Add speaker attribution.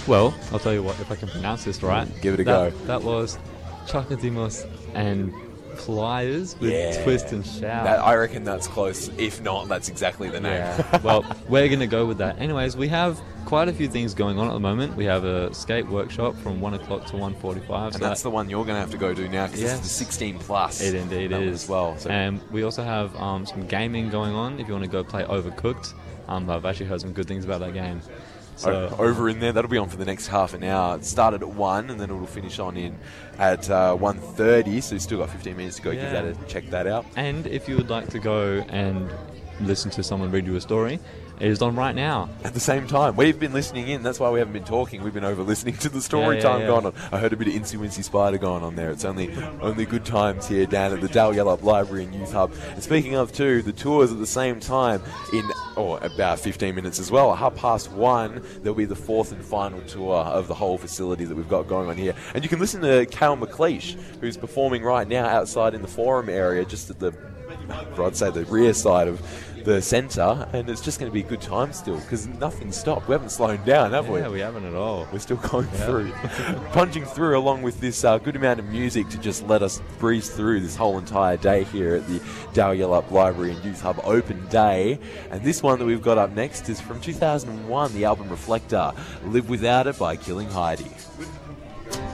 Speaker 1: Well, I'll tell you what, if I can pronounce this right.
Speaker 2: Give it a go.
Speaker 1: That was Chocodimos and Pliers with Twist and Shout.
Speaker 2: I reckon that's close. If not, that's exactly the name.
Speaker 1: Yeah. Well, we're going to go with that. Anyways, we have quite a few things going on at the moment. We have a skate workshop from 1 o'clock to 1:45.
Speaker 2: And that's the one you're going to have to go do now, because this is the 16 plus.
Speaker 1: It indeed is.
Speaker 2: As well. So.
Speaker 1: And we also have some gaming going on if you want to go play Overcooked. I've actually heard some good things about that game. So,
Speaker 2: over in there, that'll be on for the next half an hour. It started at 1 and then it'll finish on in at 1:30, so you've still got 15 minutes to go. Give that a check that out.
Speaker 1: And if you would like to go and listen to someone read you a story, it is on right now.
Speaker 2: At the same time, we've been listening in. That's why we haven't been talking. We've been over listening to the story time going on. I heard a bit of Incy Wincy Spider going on there. It's only good times here down at the Dal Yallop Library and Youth Hub. And speaking of too, the tours at the same time in about 15 minutes as well. At 1:30, there'll be the fourth and final tour of the whole facility that we've got going on here. And you can listen to Cal McLeish, who's performing right now outside in the forum area, just at the, I'd say, the rear side of the centre, and it's just going to be a good time still, because nothing's stopped. We haven't slowed down, have we?
Speaker 1: Yeah, we haven't at all.
Speaker 2: We're still going through. Punching through along with this good amount of music to just let us breeze through this whole entire day here at the Dal Yallop Library and Youth Hub Open Day. And this one that we've got up next is from 2001, the album Reflector, Live Without It by Killing Heidi.